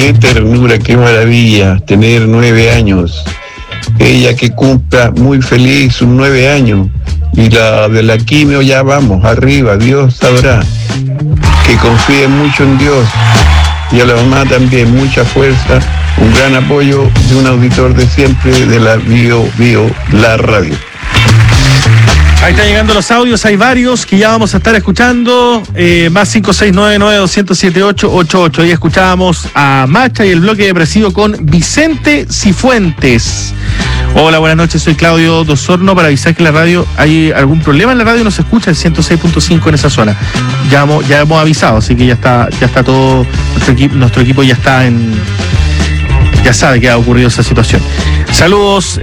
Qué ternura, qué maravilla tener 9 años. Ella que cumpla muy feliz sus 9 años. Y la de la quimio ya vamos, arriba, Dios sabrá. Que confíe mucho en Dios. Y a la mamá también, mucha fuerza. Un gran apoyo de un auditor de siempre de la Bio, la radio. Ahí están llegando los audios, hay varios que ya vamos a estar escuchando, más 569-9207-888. Ahí escuchábamos a Macha y el bloque depresivo con Vicente Cifuentes. Hola, buenas noches, soy Claudio Dosorno para avisar que la radio, hay algún problema en la radio, no se escucha el 106.5 en esa zona. Ya hemos avisado, así que ya está todo, nuestro equipo ya está ya sabe que ha ocurrido esa situación. Saludos,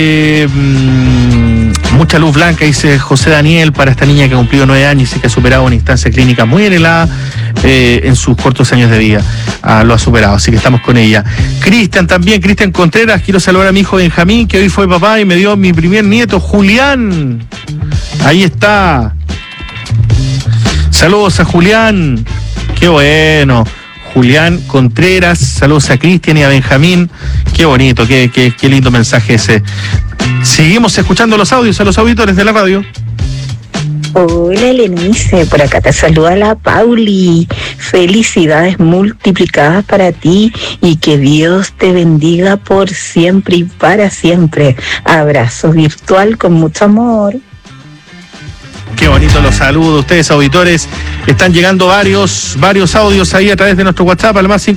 mucha luz blanca, dice José Daniel, para esta niña que ha cumplido 9 años y que ha superado una instancia clínica muy anhelada en sus cortos años de vida. Lo ha superado, así que estamos con ella. Cristian Contreras, quiero saludar a mi hijo Benjamín, que hoy fue papá y me dio mi primer nieto, Julián. Ahí está. Saludos a Julián. Qué bueno. Julián Contreras, saludos a Cristian y a Benjamín. Qué bonito, qué lindo mensaje ese. Seguimos escuchando los audios a los auditores de la radio. Hola, Lenice, por acá te saluda la Pauli. Felicidades multiplicadas para ti y que Dios te bendiga por siempre y para siempre. Abrazo virtual con mucho amor. Qué bonito los saludos, ustedes auditores. Están llegando varios audios ahí a través de nuestro WhatsApp, al más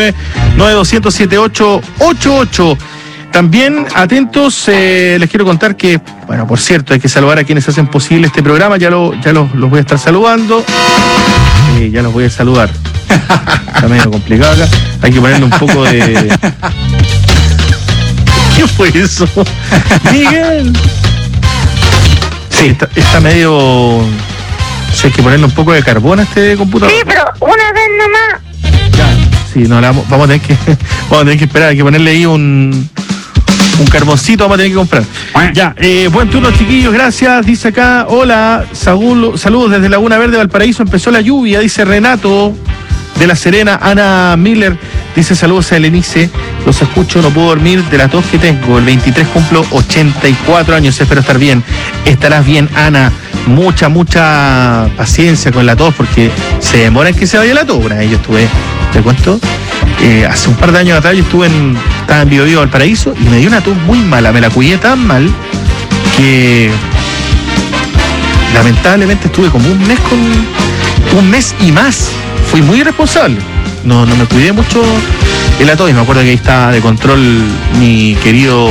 569-9207-888. También atentos, les quiero contar que, bueno, por cierto, hay que saludar a quienes hacen posible este programa. Ya los voy a estar saludando. Ya los voy a saludar. Está medio complicado acá. Hay que ponerle un poco de... ¿Qué fue eso? Miguel. Sí, está medio... Sí, hay que ponerle un poco de carbón a este computador. Sí, pero una vez nomás. Ya, sí, no, vamos a tener que esperar, hay que ponerle ahí un carboncito, vamos a tener que comprar. Ya, buen turno, chiquillos, gracias. Dice acá, hola, saludos desde Laguna Verde, Valparaíso, empezó la lluvia, dice Renato de La Serena. Ana Miller dice saludos a Elenice, los escucho, no puedo dormir de la tos que tengo. El 23 cumplo 84 años, espero estar bien. Estarás bien, Ana. Mucha paciencia con la tos porque se demora en que se vaya la tos. Yo estuve, te cuento, hace un par de años atrás yo estaba en Bio Bio, Valparaíso, y me dio una tos muy mala, me la cuidé tan mal que lamentablemente estuve como un mes y más. Fui muy irresponsable, no me cuidé mucho de la tos, y me acuerdo que ahí estaba de control mi querido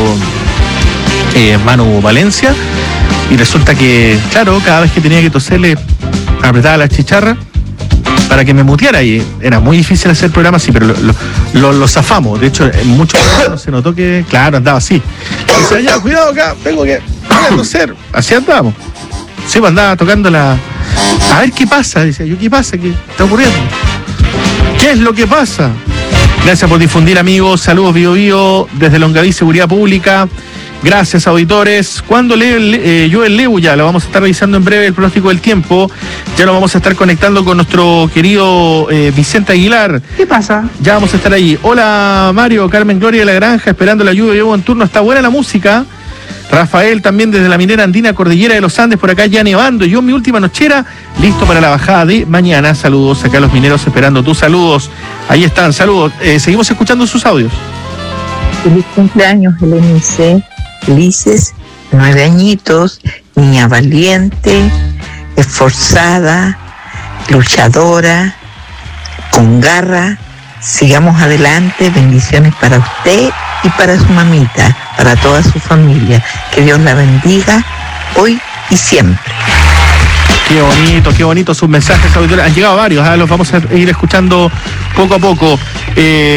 Manu Valencia. Y resulta que, claro, cada vez que tenía que toser le apretaba la chicharra para que me muteara. Y era muy difícil hacer programas así, pero lo zafamos. De hecho, en muchos programas se notó que, claro, andaba así. O sea, ya, cuidado acá, voy a toser. Así andábamos. Sí, pues andaba tocando a ver qué pasa. Decía yo, ¿qué pasa? ¿Qué está ocurriendo? ¿Qué es lo que pasa? Gracias por difundir, amigos. Saludos, Bio Bio, desde Longaví Seguridad Pública. Gracias, auditores. ¿Cuándo lee Joel Leu? Ya lo vamos a estar revisando en breve, el pronóstico del tiempo. Ya lo vamos a estar conectando con nuestro querido Vicente Aguilar. ¿Qué pasa? Ya vamos a estar ahí. Hola, Mario, Carmen Gloria de la Granja, esperando la lluvia. Llevo en turno. Está buena la música. Rafael también desde la minera andina Cordillera de los Andes, por acá ya nevando. Yo en mi última nochera, listo para la bajada de mañana. Saludos acá a los mineros esperando tus saludos. Ahí están, saludos. Seguimos escuchando sus audios. Feliz cumpleaños, Elenice. Felices 9 añitos, niña valiente, esforzada, luchadora, con garra. Sigamos adelante, bendiciones para usted y para su mamita, para toda su familia. Que Dios la bendiga hoy y siempre. Qué bonito sus mensajes, auditores. Han llegado varios, los vamos a ir escuchando poco a poco.